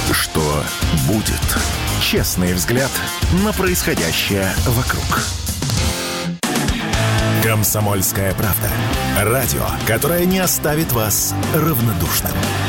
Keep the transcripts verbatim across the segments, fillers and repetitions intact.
Что будет? Честный взгляд на происходящее вокруг. «Комсомольская правда». Радио, которое не оставит вас равнодушным.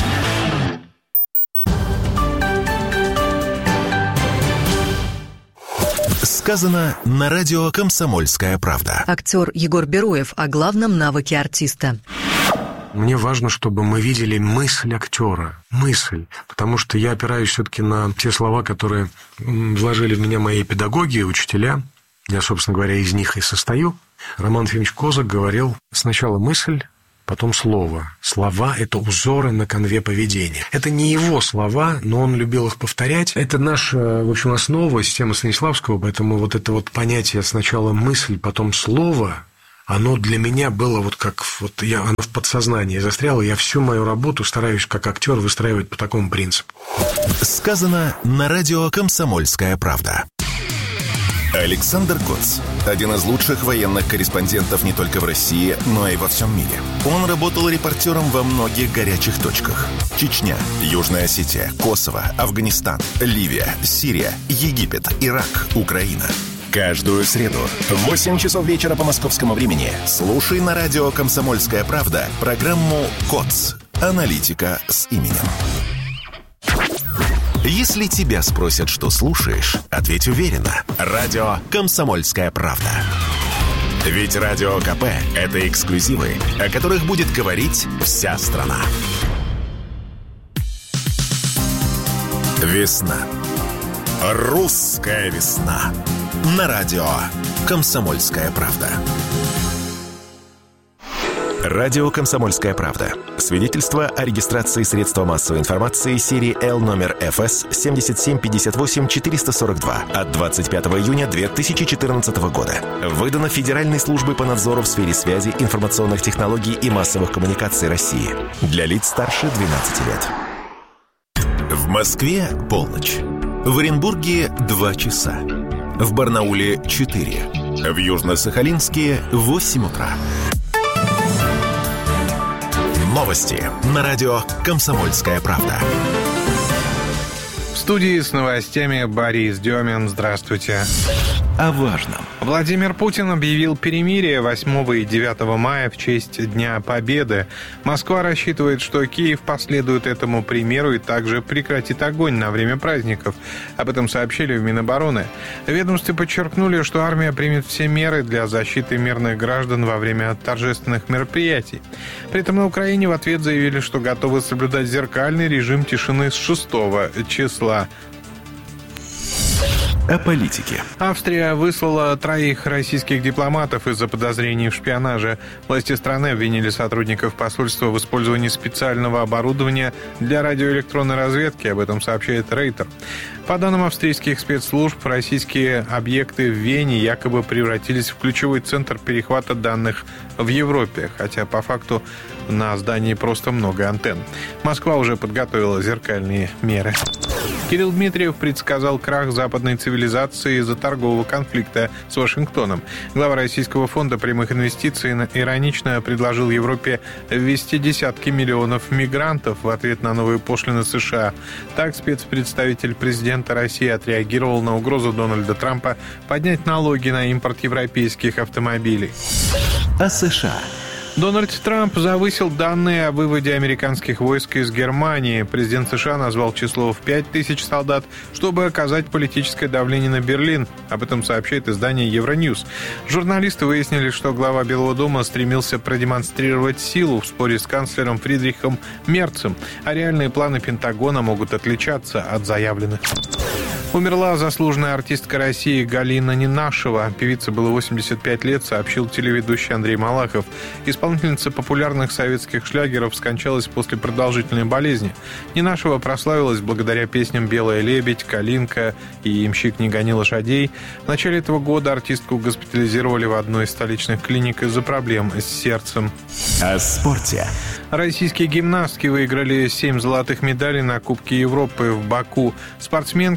Сказано на радио «Комсомольская правда». Актер Егор Бероев о главном навыке артиста. Мне важно, чтобы мы видели мысль актера, мысль, потому что я опираюсь все-таки на те слова, которые вложили в меня мои педагоги, учителя. Я, собственно говоря, из них и состою. Роман Ефимович Козак говорил: сначала мысль, потом слово. Слова – это узоры на конве поведения. Это не его слова, но он любил их повторять. Это наша, в общем, основа, система Станиславского, поэтому вот это вот понятие сначала мысль, потом слово, оно для меня было вот как вот я, оно в подсознании застряло. Я всю мою работу стараюсь как актер выстраивать по такому принципу. Сказано на радио «Комсомольская правда». Александр Коц – один из лучших военных корреспондентов не только в России, но и во всем мире. Он работал репортером во многих горячих точках. Чечня, Южная Осетия, Косово, Афганистан, Ливия, Сирия, Египет, Ирак, Украина. Каждую среду в восемь часов вечера по московскому времени слушай на радио «Комсомольская правда» программу «Коц. Аналитика с именем». Если тебя спросят, что слушаешь, ответь уверенно. Радио «Комсомольская правда». Ведь Радио КП – это эксклюзивы, о которых будет говорить вся страна. Весна. Русская весна. На радио «Комсомольская правда». Радио «Комсомольская правда». Свидетельство о регистрации средства массовой информации серии Л номер эф эс семь семь пять восемь четыре сорок два от двадцать пятого июня две тысячи четырнадцатого года. Выдано Федеральной службой по надзору в сфере связи, информационных технологий и массовых коммуникаций России. Для лиц старше двенадцати лет. В Москве полночь. В Оренбурге два часа. В Барнауле четыре. В Южно-Сахалинске восемь утра. Новости на радио «Комсомольская правда». В студии с новостями Борис Демин. Здравствуйте. О важном. Владимир Путин объявил перемирие восьмого и девятого мая в честь Дня Победы. Москва рассчитывает, что Киев последует этому примеру и также прекратит огонь на время праздников. Об этом сообщили в Минобороны. В ведомстве подчеркнули, что армия примет все меры для защиты мирных граждан во время торжественных мероприятий. При этом на Украине в ответ заявили, что готовы соблюдать зеркальный режим тишины с шестого числа. О политике. Австрия выслала троих российских дипломатов из-за подозрений в шпионаже. Власти страны обвинили сотрудников посольства в использовании специального оборудования для радиоэлектронной разведки. Об этом сообщает Рейтер. По данным австрийских спецслужб, российские объекты в Вене якобы превратились в ключевой центр перехвата данных в Европе, хотя по факту на здании просто много антенн. Москва уже подготовила зеркальные меры. Кирилл Дмитриев предсказал крах западной цивилизации из-за торгового конфликта с Вашингтоном. Глава Российского фонда прямых инвестиций иронично предложил Европе ввести десятки миллионов мигрантов в ответ на новые пошлины США. Так спецпредставитель президента России отреагировал на угрозу Дональда Трампа поднять налоги на импорт европейских автомобилей. О США. Дональд Трамп завысил данные о выводе американских войск из Германии. Президент США назвал число в пять тысяч солдат, чтобы оказать политическое давление на Берлин. Об этом сообщает издание Евроньюз. Журналисты выяснили, что глава Белого дома стремился продемонстрировать силу в споре с канцлером Фридрихом Мерцем, а реальные планы Пентагона могут отличаться от заявленных. Умерла заслуженная артистка России Галина Ненашева. Певице было восемьдесят пять лет, сообщил телеведущий Андрей Малахов. Исполнительница популярных советских шлягеров скончалась после продолжительной болезни. Ненашева прославилась благодаря песням «Белая лебедь», «Калинка» и «Ямщик не гони лошадей». В начале этого года артистку госпитализировали в одной из столичных клиник из-за проблем с сердцем. О спорте. Российские гимнастки выиграли семь золотых медалей на Кубке Европы в Баку. Спортсменки стали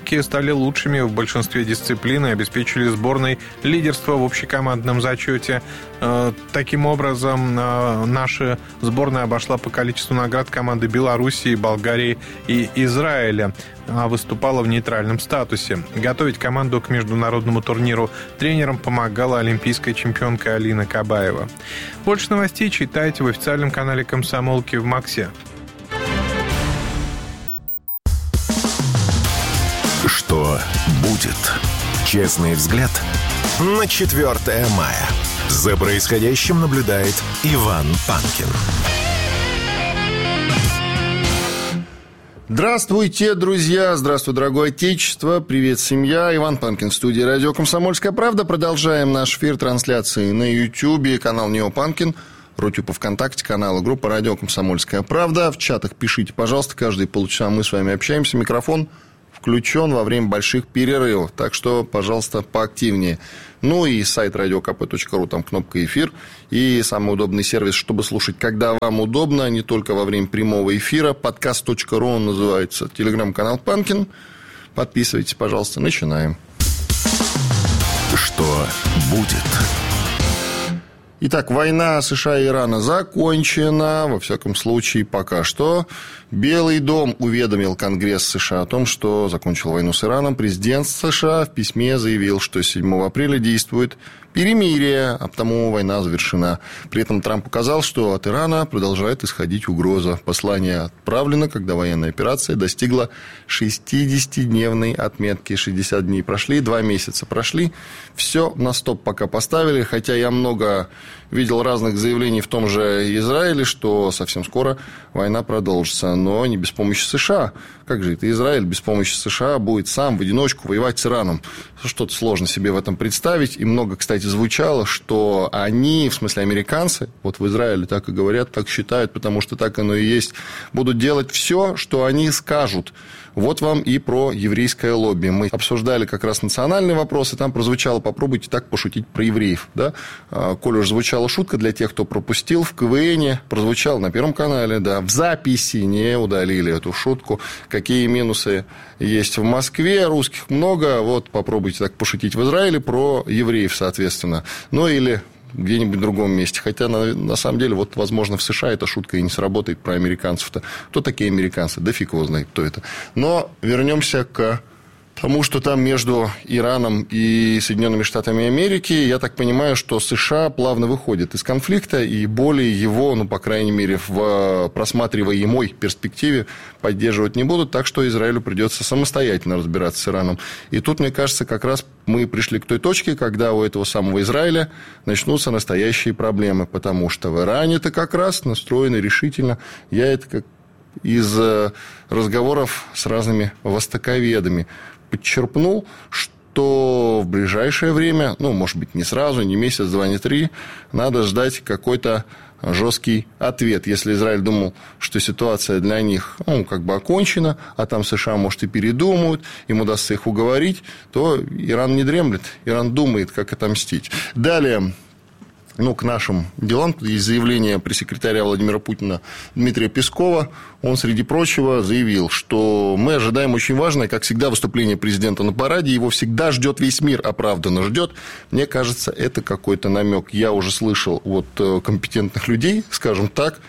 стали лучшими в большинстве дисциплин и обеспечили сборной лидерство в общекомандном зачете. Таким образом, наша сборная обошла по количеству наград команды Белоруссии, Болгарии и Израиля, а выступала в нейтральном статусе. Готовить команду к международному турниру тренерам помогала олимпийская чемпионка Алина Кабаева. Больше новостей читайте в официальном канале «Комсомолки» в Максе. Что будет? Честный взгляд на четвёртое мая. За происходящим наблюдает Иван Панкин. Здравствуйте, друзья! Здравствуй, дорогое отечество! Привет, семья! Иван Панкин в студии радио «Комсомольская правда». Продолжаем наш эфир трансляции на Ютьюбе, канал Нео Панкин, Рутюб ВКонтакте, канал и группа радио «Комсомольская правда». В чатах пишите, пожалуйста, каждые полчаса мы с вами общаемся. Микрофон включен во время больших перерывов, так что, пожалуйста, поактивнее. Ну и сайт радио ка пэ точка ру, там кнопка «Эфир». И самый удобный сервис, чтобы слушать, когда вам удобно, не только во время прямого эфира. подкаст точка ру он называется. Телеграм-канал Панкин. Подписывайтесь, пожалуйста. Начинаем. Что будет? Итак, война США и Ирана закончена, во всяком случае, пока что. Белый дом уведомил Конгресс США о том, что закончил войну с Ираном. Президент США в письме заявил, что с седьмого апреля действует перемирие, а потому война завершена. При этом Трамп указал, что от Ирана продолжает исходить угроза. Послание отправлено, когда военная операция достигла шестидесятидневной отметки. шестьдесят дней прошли, два месяца прошли. Все на стоп пока поставили, хотя я много видел разных заявлений в том же Израиле, что совсем скоро война продолжится, но не без помощи США. Как же это Израиль без помощи США будет сам в одиночку воевать с Ираном? Что-то сложно себе в этом представить. И много, кстати, звучало, что они, в смысле американцы, вот в Израиле так и говорят, так считают, потому что так оно и есть, будут делать все, что они скажут. Вот вам и про еврейское лобби. Мы обсуждали как раз национальные вопросы, там прозвучало, попробуйте так пошутить про евреев. Да? Коль уж звучала шутка для тех, кто пропустил, в КВНе прозвучало на Первом канале, да, в записи не удалили эту шутку. Какие минусы есть в Москве, русских много, вот попробуйте так пошутить в Израиле про евреев, соответственно. Ну или где-нибудь в другом месте. Хотя, на, на самом деле, вот, возможно, в США эта шутка и не сработает про американцев-то. Кто такие американцы? Да фиг его знает, кто это. Но вернемся к тому, что там между Ираном и Соединенными Штатами Америки, я так понимаю, что США плавно выходит из конфликта, и более его, ну, по крайней мере, в просматриваемой перспективе поддерживать не будут, так что Израилю придется самостоятельно разбираться с Ираном. И тут, мне кажется, как раз мы пришли к той точке, когда у этого самого Израиля начнутся настоящие проблемы, потому что в Иране-то как раз настроены решительно. Я это как из разговоров с разными востоковедами подчерпнул, что в ближайшее время, ну, может быть, не сразу, не месяц, два, не три, надо ждать какой-то жесткий ответ. Если Израиль думал, что ситуация для них, ну, как бы окончена, а там США, может, и передумают, им удастся их уговорить, то Иран не дремлет, Иран думает, как отомстить. Далее, ну, к нашим делам, есть заявление пресс-секретаря Владимира Путина Дмитрия Пескова. Он, среди прочего, заявил, что мы ожидаем очень важное, как всегда, выступление президента на параде. Его всегда ждет весь мир, оправданно ждет. Мне кажется, это какой-то намек. Я уже слышал от компетентных людей, скажем так,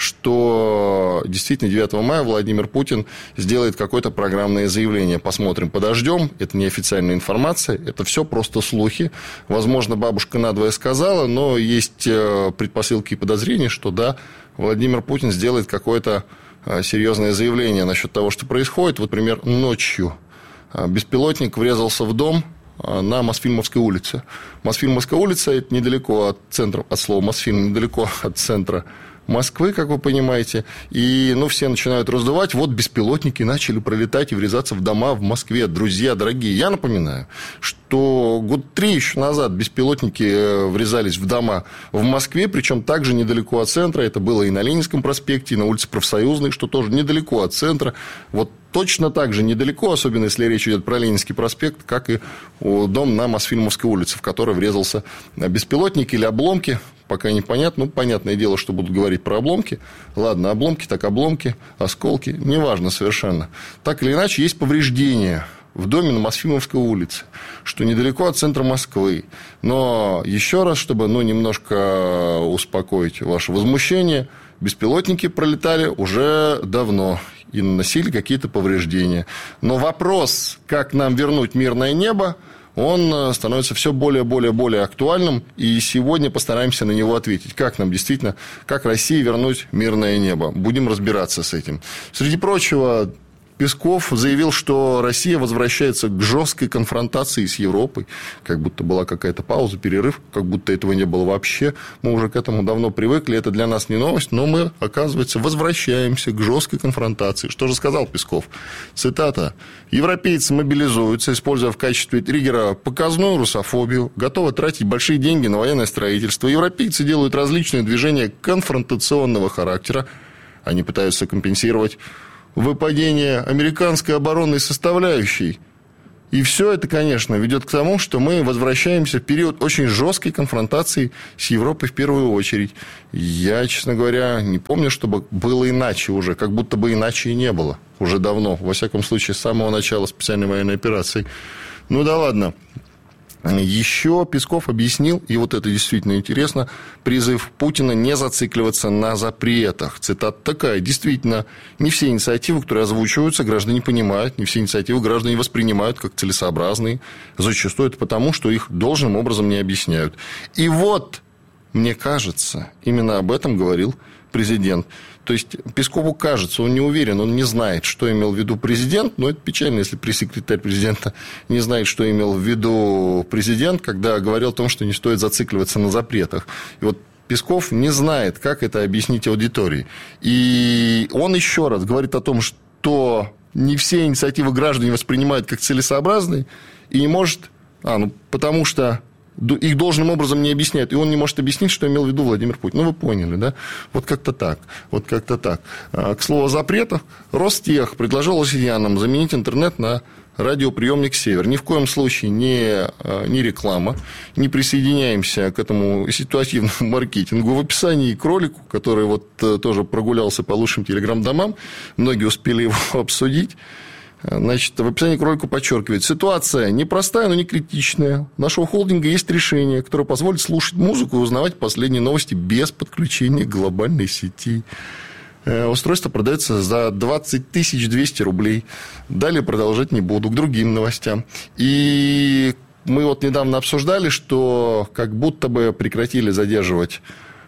что действительно девятого мая Владимир Путин сделает какое-то программное заявление. Посмотрим, подождем. Это неофициальная информация, это все просто слухи. Возможно, бабушка надвое сказала, но есть предпосылки и подозрения, что да, Владимир Путин сделает какое-то серьезное заявление насчет того, что происходит. Вот, например, ночью беспилотник врезался в дом на Мосфильмовской улице. Мосфильмовская улица – это недалеко от центра, от слова Мосфильм, недалеко от центра Москвы, как вы понимаете, и, ну, все начинают раздувать, вот беспилотники начали пролетать и врезаться в дома в Москве. Друзья дорогие, я напоминаю, что год три еще назад беспилотники врезались в дома в Москве, причем также недалеко от центра, это было и на Ленинском проспекте, и на улице Профсоюзной, что тоже недалеко от центра, вот точно так же недалеко, особенно если речь идет про Ленинский проспект, как и дом на Мосфильмовской улице, в который врезался беспилотник или обломки, пока непонятно. Ну, понятное дело, что будут говорить про обломки. Ладно, обломки так обломки, осколки, неважно совершенно. Так или иначе, есть повреждения в доме на Мосфильмовской улице, что недалеко от центра Москвы. Но еще раз, чтобы ну, немножко успокоить ваше возмущение, беспилотники пролетали уже давно и наносили какие-то повреждения. Но вопрос, как нам вернуть мирное небо, он становится все более, более, более актуальным, и сегодня постараемся на него ответить. Как нам действительно, как России вернуть мирное небо? Будем разбираться с этим. Среди прочего, Песков заявил, что Россия возвращается к жесткой конфронтации с Европой, как будто была какая-то пауза, перерыв, как будто этого не было вообще. Мы уже к этому давно привыкли, это для нас не новость, но мы, оказывается, возвращаемся к жесткой конфронтации. Что же сказал Песков? Цитата. «Европейцы мобилизуются, используя в качестве триггера показную русофобию, готовы тратить большие деньги на военное строительство. Европейцы делают различные движения конфронтационного характера. Они пытаются компенсировать выпадение американской оборонной составляющей. И все это, конечно, ведет к тому, что мы возвращаемся в период очень жесткой конфронтации с Европой в первую очередь. Я, честно говоря, не помню, чтобы было иначе уже, как будто бы иначе и не было. Уже давно, во всяком случае, с самого начала специальной военной операции. Ну да ладно. Еще Песков объяснил, и вот это действительно интересно, призыв Путина не зацикливаться на запретах. Цитата такая. Действительно, не все инициативы, которые озвучиваются, граждане понимают, не все инициативы граждане воспринимают как целесообразные. Зачастую это потому, что их должным образом не объясняют. И вот, мне кажется, именно об этом говорил президент. То есть Пескову кажется, он не уверен, он не знает, что имел в виду президент, но это печально, если пресс-секретарь президента не знает, что имел в виду президент, когда говорил о том, что не стоит зацикливаться на запретах. И вот Песков не знает, как это объяснить аудитории. И он еще раз говорит о том, что не все инициативы граждан воспринимают как целесообразные, и не может, а, ну, потому что их должным образом не объясняют. И он не может объяснить, что имел в виду Владимир Путин. Ну, вы поняли, да? Вот как-то так. Вот как-то так. К слову о запретах. Ростех предложил россиянам заменить интернет на радиоприемник «Север». Ни в коем случае не, не реклама. Не присоединяемся к этому ситуативному маркетингу. В описании к ролику, который вот тоже прогулялся по лучшим телеграм-домам, многие успели его обсудить. Значит, в описании к ролику подчеркивает, ситуация непростая, но не критичная. У нашего холдинга есть решение, которое позволит слушать музыку и узнавать последние новости без подключения к глобальной сети. Устройство продается за двадцать тысяч двести рублей. Далее продолжать не буду, к другим новостям. И мы вот недавно обсуждали, что как будто бы прекратили задерживать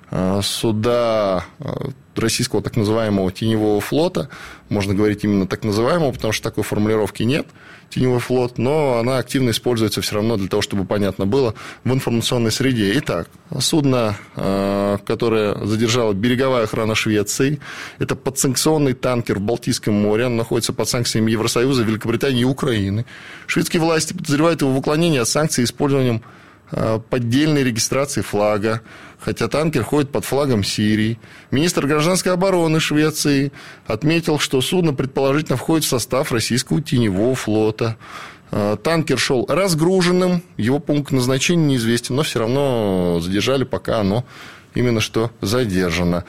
суда российского так называемого теневого флота. Можно говорить именно так называемого, потому что такой формулировки нет, теневой флот, но она активно используется все равно для того, чтобы понятно было в информационной среде. Итак, судно, которое задержала береговая охрана Швеции, это подсанкционный танкер в Балтийском море, он находится под санкциями Евросоюза, Великобритании и Украины. Шведские власти подозревают его в уклонении от санкций использованием поддельной регистрации флага, хотя танкер ходит под флагом Сирии. Министр гражданской обороны Швеции отметил, что судно предположительно входит в состав российского теневого флота. Танкер шел разгруженным, его пункт назначения неизвестен, но все равно задержали, пока оно именно что задержано.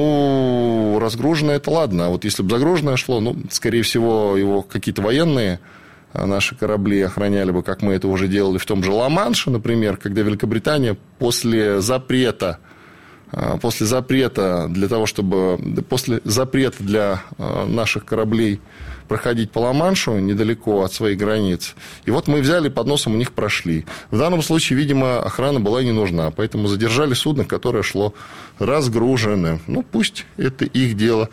Ну, разгруженное это ладно, а вот если бы загруженное шло, ну, скорее всего, его какие-то военные наши корабли охраняли бы, как мы это уже делали в том же Ла-Манше, например, когда Великобритания после запрета, после запрета для того, чтобы после запрета для наших кораблей проходить по Ла-Маншу недалеко от своих границ. И вот мы взяли, под носом у них прошли. В данном случае, видимо, охрана была не нужна, поэтому задержали судно, которое шло разгруженным. Ну, пусть это их дело.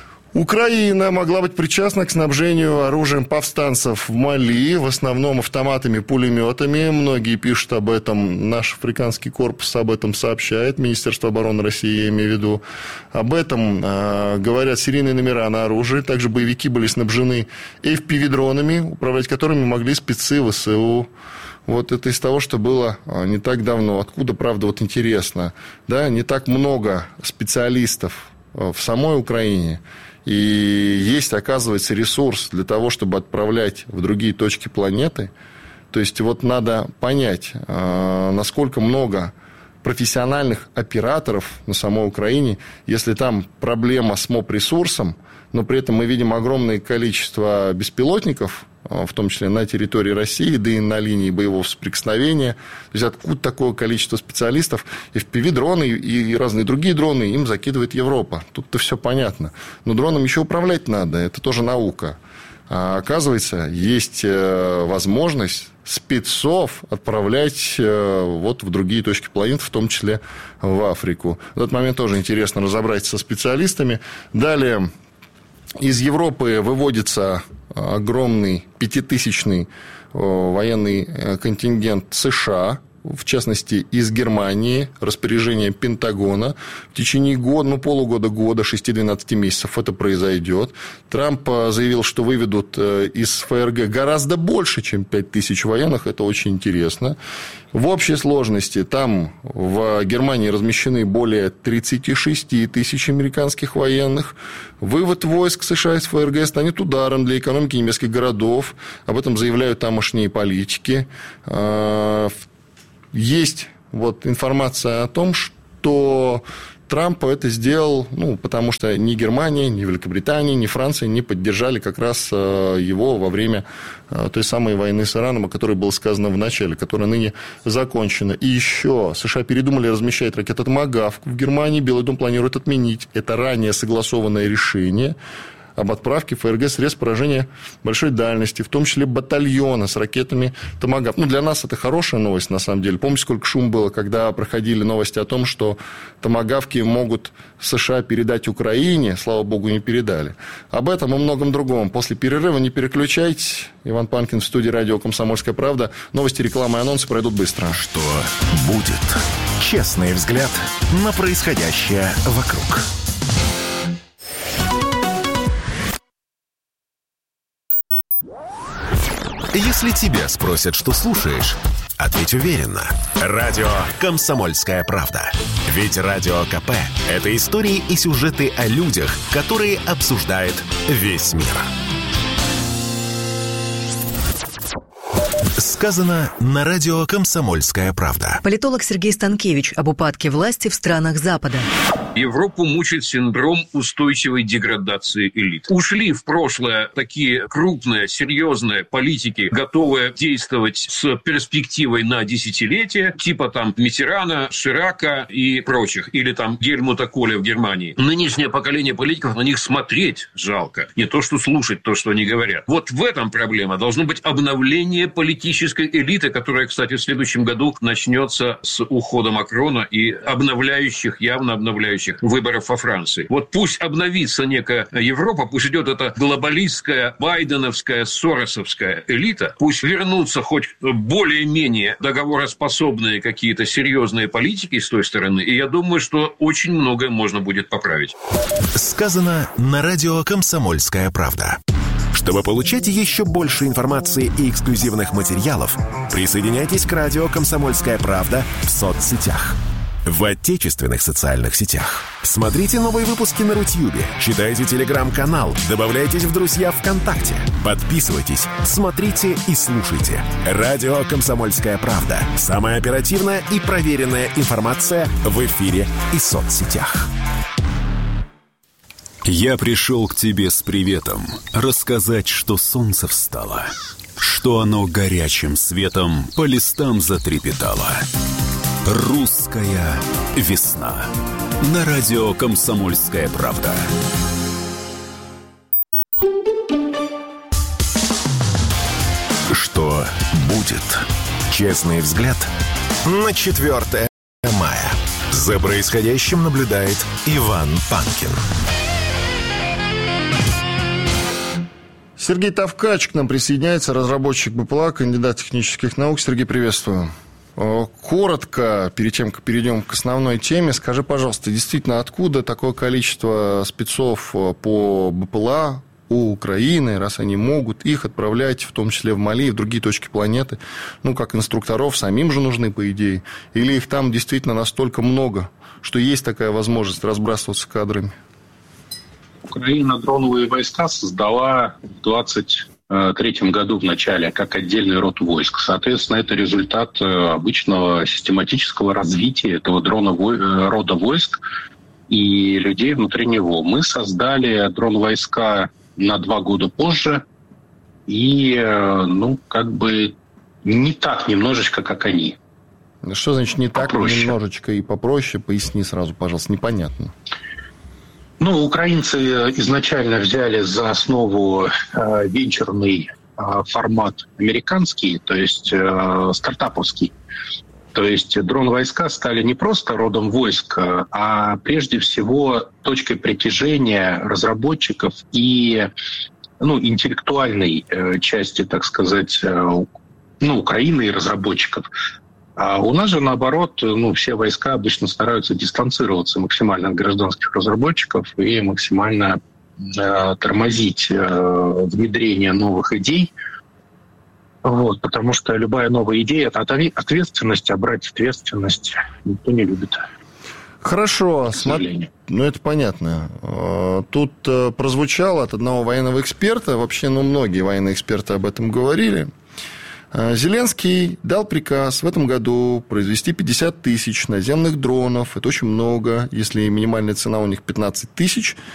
Украина могла быть причастна к снабжению оружием повстанцев в Мали, в основном автоматами, пулеметами. Многие пишут об этом, наш африканский корпус об этом сообщает, Министерство обороны России, я имею в виду. Об этом э, говорят серийные номера на оружие. Также боевики были снабжены эф пи ви-дронами, управлять которыми могли спецы ВСУ. Вот это из того, что было не так давно. Откуда, правда, вот интересно, да, не так много специалистов в самой Украине. И есть, оказывается, ресурс для того, чтобы отправлять в другие точки планеты. То есть, вот надо понять, насколько много профессиональных операторов на самой Украине. Если там проблема с моп-ресурсом, но при этом мы видим огромное количество беспилотников, в том числе на территории России, да и на линии боевого соприкосновения. То есть, откуда такое количество специалистов? эф пи ви-дроны и разные другие дроны им закидывает Европа. Тут-то все понятно. Но дроном еще управлять надо, это тоже наука. А оказывается, есть возможность спецов отправлять вот в другие точки планеты, в том числе в Африку. В этот момент тоже интересно разобраться со специалистами. Далее, из Европы выводится огромный пятитысячный военный контингент США, в частности, из Германии, распоряжение Пентагона. В течение года, ну, полугода, года, шести-двенадцати месяцев это произойдет. Трамп заявил, что выведут из ФРГ гораздо больше, чем пять тысяч военных. Это очень интересно. В общей сложности там в Германии размещены более тридцать шесть тысяч американских военных. Вывод войск США из ФРГ станет ударом для экономики немецких городов. Об этом заявляют тамошние политики. Есть вот информация о том, что Трамп это сделал, ну, потому что ни Германия, ни Великобритания, ни Франция не поддержали как раз его во время той самой войны с Ираном, о которой было сказано в начале, которая ныне закончена. И еще США передумали размещать ракеты «Томагавк» в Германии. Белый дом планирует отменить это ранее согласованное решение об отправке в ФРГ средств поражения большой дальности, в том числе батальона с ракетами «Томагавк». Ну, для нас это хорошая новость, на самом деле. Помните, сколько шум было, когда проходили новости о том, что «Томагавки» могут США передать Украине? Слава богу, не передали. Об этом и многом другом. После перерыва не переключайтесь. Иван Панкин в студии радио «Комсомольская правда». Новости, рекламы и анонсы пройдут быстро. Что будет? Честный взгляд на происходящее вокруг. Если тебя спросят, что слушаешь, ответь уверенно. Радио «Комсомольская правда». Ведь Радио КП – это истории и сюжеты о людях, которые обсуждает весь мир. Сказано на радио «Комсомольская правда». Политолог Сергей Станкевич об упадке власти в странах Запада. Европу мучает синдром устойчивой деградации элит. Ушли в прошлое такие крупные, серьезные политики, готовые действовать с перспективой на десятилетия, типа там Миттерана, Ширака и прочих, или там Гельмута Коля в Германии. Нынешнее поколение политиков, на них смотреть жалко, не то что слушать то, что они говорят. Вот в этом проблема. Должно быть обновление политической элиты, которая, кстати, в следующем году начнется с ухода Макрона и обновляющих, явно обновляющих выборов во Франции. Вот пусть обновится некая Европа, пусть идет эта глобалистская, байденовская, соросовская элита, пусть вернутся хоть более-менее договороспособные какие-то серьезные политики с той стороны, и я думаю, что очень многое можно будет поправить. Сказано на радио «Комсомольская правда». Чтобы получать еще больше информации и эксклюзивных материалов, присоединяйтесь к радио «Комсомольская правда» в соцсетях. В отечественных социальных сетях. Смотрите новые выпуски на Рутьюбе, читайте телеграм-канал, добавляйтесь в друзья ВКонтакте, подписывайтесь, смотрите и слушайте. Радио «Комсомольская правда». Самая оперативная и проверенная информация в эфире и соцсетях. Я пришел к тебе с приветом, рассказать, что солнце встало, что оно горячим светом по листам затрепетало. Русская весна. На радио «Комсомольская правда». Что будет? Честный взгляд на четвёртое мая. За происходящим наблюдает Иван Панкин. Сергей Тавкач к нам присоединяется, разработчик БПЛА, кандидат технических наук. Сергей, приветствую. Коротко, перед тем, как перейдем к основной теме, скажи, пожалуйста, действительно, откуда такое количество спецов по БПЛА у Украины, раз они могут их отправлять, в том числе в Мали и в другие точки планеты, ну, как инструкторов, самим же нужны, по идее, или их там действительно настолько много, что есть такая возможность разбрасываться кадрами? Украина дроновые войска создала в двадцать третьем году в начале как отдельный род войск. Соответственно, это результат обычного систематического развития этого дрона, рода войск и людей внутри него. Мы создали дрон-войска на два года позже, и, ну, как бы не так немножечко, как они. Что значит не так, попроще. Немножечко и попроще? Поясни сразу, пожалуйста, непонятно. Ну, украинцы изначально взяли за основу э, венчурный э, формат американский, то есть э, стартаповский. То есть дрон-войска стали не просто родом войск, а прежде всего точкой притяжения разработчиков и, ну, интеллектуальной э, части, так сказать, э, ну, Украины и разработчиков. А у нас же, наоборот, ну, все войска обычно стараются дистанцироваться максимально от гражданских разработчиков и максимально э, тормозить э, внедрение новых идей. Вот, потому что любая новая идея – это ответственность, а брать ответственность никто не любит. Хорошо, смотри, ну это понятно. Тут прозвучало от одного военного эксперта, вообще, ну, многие военные эксперты об этом говорили. Зеленский дал приказ в этом году произвести пятьдесят тысяч наземных дронов. Это очень много. Если минимальная цена у них пятнадцать тысяч,